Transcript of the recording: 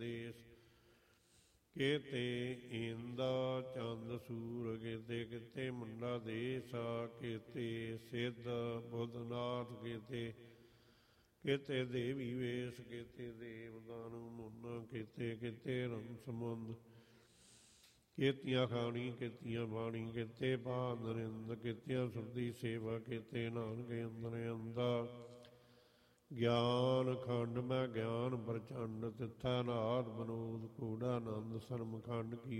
ਦੇਸ। ਕੇਤੇ ਇੰਦਾ ਚੰਦ ਸੂਰ ਕੇਤੇ ਕਿਤੇ ਮੁੰਡਾ ਦੇਸਾ। ਕੇਤੇ ਸਿੱਧ ਬੁੱਧਨਾਥ ਕੇਤੇ ਕੇਤੇ ਦੇਵੀ ਵੇਸ। ਕੇਤੇ ਦੇਵ ਦਾਨਵ ਮੁੰਨ ਕੇਤੇ ਕਿਤੇ ਰਮ ਸਮੁੰਦ। ਕੇਤੀਆਂ ਖਾਣੀ ਕੇਤੀਆਂ ਬਾਣੀ ਕੇਤੇ ਪਾ ਨਰਿੰਦ। ਕੇਤੀਆਂ ਸੁਰਦੀ ਸੇਵਾ ਕੇਤੇ ਨਾਨਕ ਅੰਦਰ ਅੰਦਾ। ਗਿਆਨ ਖੰਡ ਮੈਂ ਗਿਆਨ ਪ੍ਰਚੰਡ ਤਿੱਥੈ ਨਾਦ ਬਨੂਦ। ਕੂੜਾ ਆਨੰਦ ਸਰਮ ਖੰਡ ਕੀ